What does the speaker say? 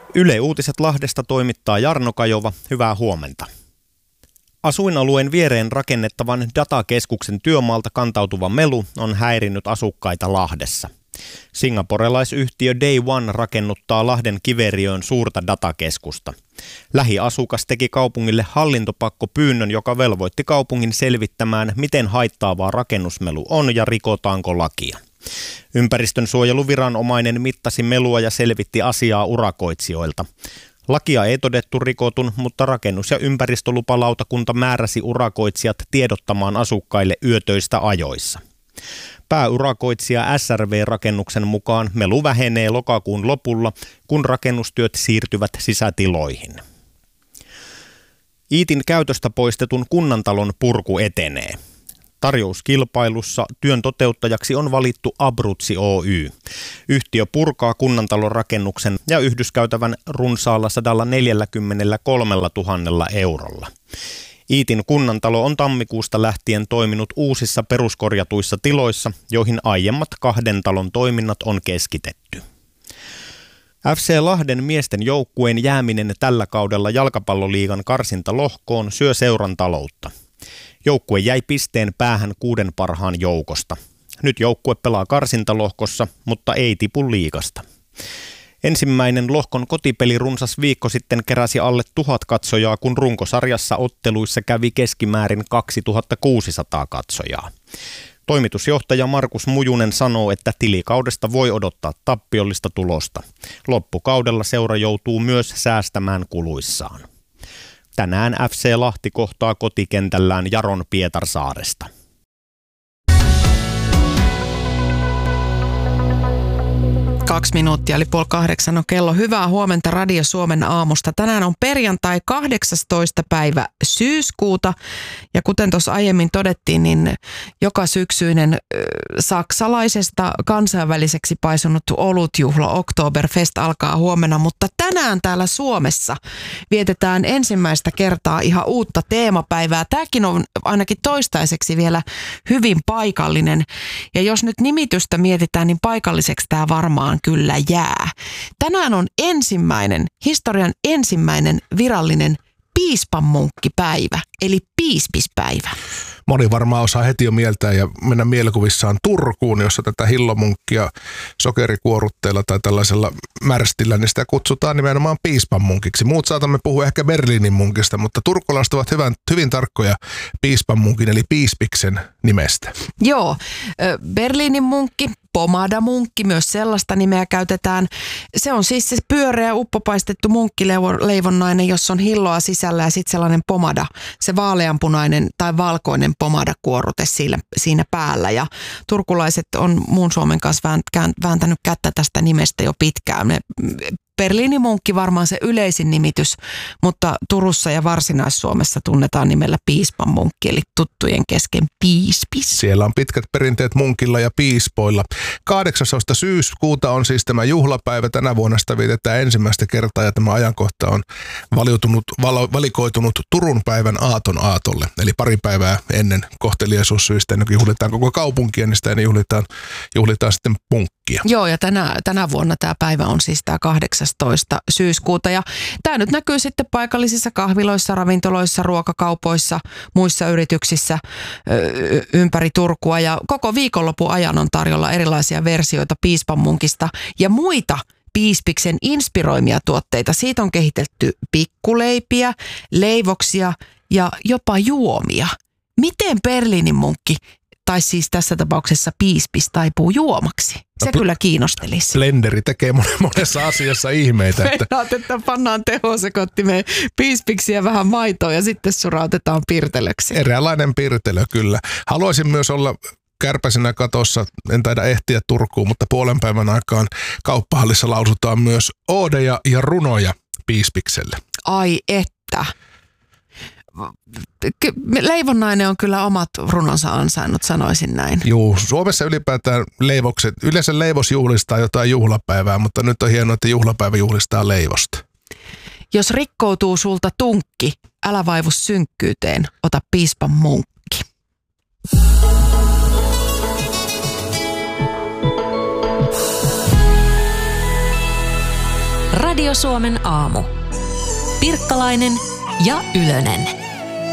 Yle Uutiset Lahdesta toimittaa Jarno Kajova. Hyvää huomenta. Asuinalueen viereen rakennettavan datakeskuksen työmaalta kantautuva melu on häirinnyt asukkaita Lahdessa. Singaporelaisyhtiö Day One rakennuttaa Lahden Kiveriöön suurta datakeskusta. Lähiasukas teki kaupungille hallintopakkopyynnön, joka velvoitti kaupungin selvittämään, miten haittaavaa rakennusmelu on ja rikotaanko lakia. Ympäristönsuojeluviranomainen mittasi melua ja selvitti asiaa urakoitsijoilta. Lakia ei todettu rikotun, mutta rakennus- ja ympäristölupalautakunta määräsi urakoitsijat tiedottamaan asukkaille yötöistä ajoissa. Pääurakoitsija SRV-rakennuksen mukaan melu vähenee lokakuun lopulla, kun rakennustyöt siirtyvät sisätiloihin. Iitin käytöstä poistetun kunnantalon purku etenee. Tarjouskilpailussa työn toteuttajaksi on valittu Abruzzi Oy. Yhtiö purkaa kunnantalon rakennuksen ja yhdyskäytävän runsaalla 143 000 eurolla. Iitin kunnantalo on tammikuusta lähtien toiminut uusissa peruskorjatuissa tiloissa, joihin aiemmat 2 talon toiminnat on keskitetty. FC Lahden miesten joukkueen jääminen tällä kaudella jalkapalloliigan karsintalohkoon syö seuran taloutta. Joukkue jäi pisteen päähän 6 parhaan joukosta. Nyt joukkue pelaa karsintalohkossa, mutta ei tipu liigasta. Ensimmäinen lohkon kotipeli runsas viikko sitten keräsi alle 1000 katsojaa, kun runkosarjassa otteluissa kävi keskimäärin 2600 katsojaa. Toimitusjohtaja Markus Mujunen sanoo, että tilikaudesta voi odottaa tappiollista tulosta. Loppukaudella seura joutuu myös säästämään kuluissaan. Tänään FC Lahti kohtaa kotikentällään Jaron Pietarsaaresta. 2 minuuttia eli 7:30 on kello. Hyvää huomenta Radio Suomen aamusta. Tänään on perjantai 18. päivä syyskuuta ja kuten tuossa aiemmin todettiin, niin joka syksyinen saksalaisesta kansainväliseksi paisunut olutjuhla Oktoberfest alkaa huomenna, mutta tänään täällä Suomessa vietetään ensimmäistä kertaa ihan uutta teemapäivää. Tämäkin on ainakin toistaiseksi vielä hyvin paikallinen ja jos nyt nimitystä mietitään, niin paikalliseksi tämä varmaan kyllä jää. Tänään on historian ensimmäinen virallinen piispanmunkkipäivä, eli piispispäivä. Moni varmaan osaa heti jo mieltää ja mennä mielikuvissaan Turkuun, jossa tätä hillomunkkia sokerikuorutteella tai tällaisella märstillä, niin sitä kutsutaan nimenomaan piispanmunkiksi. Muut saatamme puhua ehkä Berliinin munkista, mutta turkulaiset ovat hyvin tarkkoja piispanmunkin eli piispiksen nimestä. Joo, Berliinin munkki, pomadamunkki, myös sellaista nimeä käytetään. Se on siis se pyöreä uppopaistettu munkkileivonnainen, jossa on hilloa sisällä ja sitten sellainen pomada, se vaaleanpunainen tai valkoinen pomadakuorute siinä päällä. Ja turkulaiset on muun Suomen kanssa vääntänyt kättä tästä nimestä jo pitkään. Berliinin munkki varmaan se yleisin nimitys, mutta Turussa ja Varsinais-Suomessa tunnetaan nimellä piispanmunkki, eli tuttujen kesken piispis. Siellä on pitkät perinteet munkilla ja piispoilla. 18. syyskuuta on siis tämä juhlapäivä. Tänä vuonna sitä vietetään ensimmäistä kertaa ja tämä ajankohta on valikoitunut Turun päivän aaton aatolle. Eli pari päivää ennen kohteliaisuussyistä, ennen kuin juhlitaan koko kaupunkia, niin sitä juhlitaan sitten munkkia. Joo, ja tänä vuonna tämä päivä on siis tämä 18. syyskuuta. Ja tämä nyt näkyy sitten paikallisissa kahviloissa, ravintoloissa, ruokakaupoissa, muissa yrityksissä ympäri Turkua. Ja koko viikonlopun ajan on tarjolla erilaisia versioita piispanmunkista ja muita piispiksen inspiroimia tuotteita. Siitä on kehitetty pikkuleipiä, leivoksia ja jopa juomia. Miten Berliinin munkki, tai siis tässä tapauksessa piispis, taipuu juomaksi? Se kyllä kiinnostelisi. Blenderi tekee monessa asiassa ihmeitä. Meinaat, että pannaan tehosekottimeen piispiksiä vähän maitoa ja sitten surautetaan pirtelöksi. Eräänlainen pirtelö kyllä. Haluaisin myös olla kärpäisenä katossa, en taida ehtiä Turkuun, mutta puolen päivän aikaan kauppahallissa lausutaan myös oodeja ja runoja piispikselle. Ai että. Leivonnainen on kyllä omat runonsa ansainnut, sanoisin näin. Joo, Suomessa ylipäätään yleensä leivos juhlistaa jotain juhlapäivää, mutta nyt on hienoa, että juhlapäivä juhlistaa leivosta. Jos rikkoutuu sulta tunkki, älä vaivu synkkyyteen, ota piispan munkki. Radio Suomen aamu. Pirkkalainen ja Ylönen.